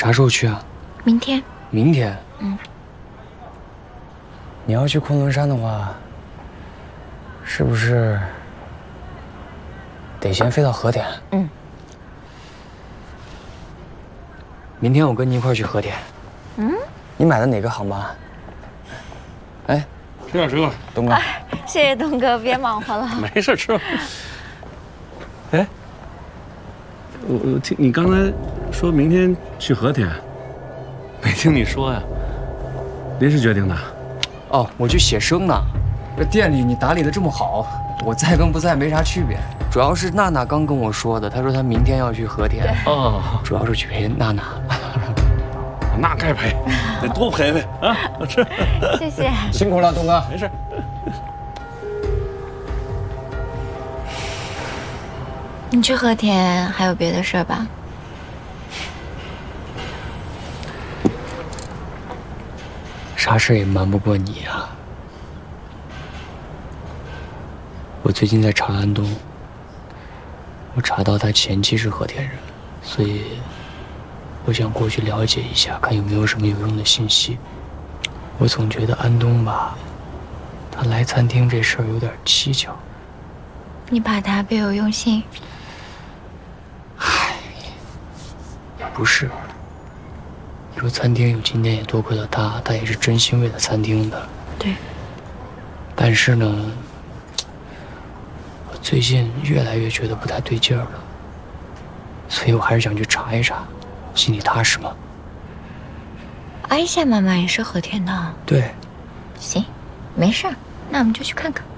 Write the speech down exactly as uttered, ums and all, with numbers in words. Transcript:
啥时候去啊？ 明天。 明天。 嗯。 你要去昆仑山的话，是不是得先飞到和田？ 嗯。 明天我跟你一块去和田。 嗯。 你买的哪个航班？哎， 吃点吃吧， 东哥。 哎，谢谢东哥，别忙活了。 没事，吃吧。哎，我我听你刚才说明天去和田，没听你说呀？临时决定的。 哦，我去写生呢。这店里你打理的这么好，我在跟不在没啥区别。主要是娜娜刚跟我说的，她说她明天要去和田。 哦， 主要是去陪娜娜。 那该陪，得多陪陪啊！吃。 谢谢。 辛苦了，东哥。 没事。 你去和田还有别的事儿吧？ 啥事也瞒不过你啊！我最近在查安东，我查到他前妻是和田人，所以我想过去了解一下，看有没有什么有用的信息。我总觉得安东吧，他来餐厅这事儿有点蹊跷。 你怕他别有用心？ 唉，不是。你说餐厅有今天也多亏了他，他也是真心为了餐厅的。 对。但是呢，我最近越来越觉得不太对劲儿了，所以我还是想去查一查，心里踏实吗？ 阿夏妈妈也是和田的。 对。 行，没事儿，那我们就去看看。